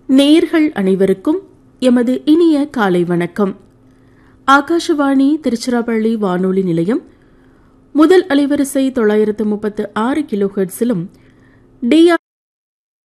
நேயர்கள் அனைவருக்கும் எமது இனிய காலை வணக்கம். ஆகாஷவாணி திருச்சிராப்பள்ளி வானொலி நிலையம் முதல் அலைவரிசை 936 கிலோஹெர்ட்ஸிலும் டி